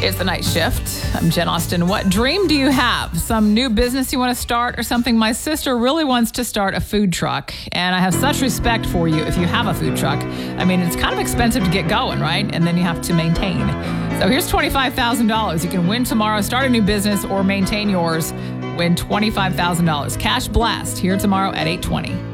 It's the night shift. I'm Jen Austen. What dream do you have? Some new business you want to start or something? My sister really wants to start a food truck, and I have such respect for you if you have a food truck. I mean, it's kind of expensive to get going, right? And then you have to maintain. So here's $25,000. You can win tomorrow, start a new business, or maintain yours. Win $25,000. Cash blast here tomorrow at 8:20.